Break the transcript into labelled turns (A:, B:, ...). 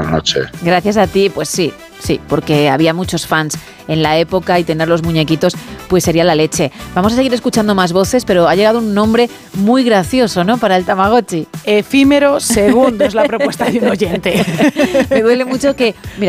A: buenas noches.
B: Gracias a ti, pues sí, porque había muchos fans en la época y tener los muñequitos pues sería la leche. Vamos a seguir escuchando más voces, pero ha llegado un nombre muy gracioso, ¿no?, para el Tamagotchi.
C: Efímero segundo es la propuesta de un oyente.
B: Me duele mucho que... Mira,